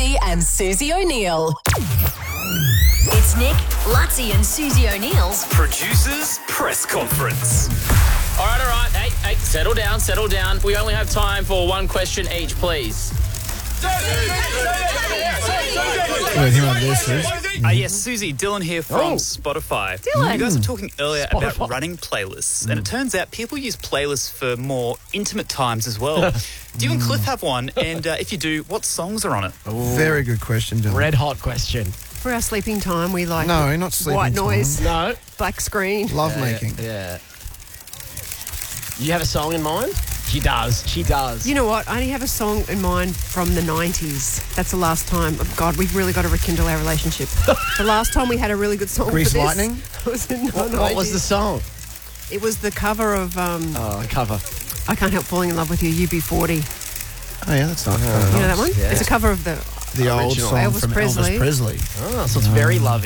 Lutzi and Susie O'Neill. It's Nick, Lutzi and Susie O'Neill's Producers Press Conference. All right. Hey, settle down. We only have time for one question each, please. Yes, Susie, Dylan here from Spotify. Dylan. You guys were talking earlier about running playlists, and it turns out people use playlists for more intimate times as well. Do you and Cliff have one? And if you do, what songs are on it? Very good question, Dylan. Red hot question. For our sleeping time, we like No, not sleeping white time. noise, No. black screen. Love making. Yeah. You have a song in mind? She does. You know what? I only have a song in mind from the 90s. That's the last time. Oh, God, we've really got to rekindle our relationship. The last time we had a really good song Grease for this Lightning? was in the What was the 90s. song? It was the cover of Cover. I Can't Help Falling in Love with You, UB40. Oh, yeah, that's not You know that one? Yeah. It's a cover of the the old Original. song Elvis from Presley. Elvis Presley. Oh, so it's very lovey.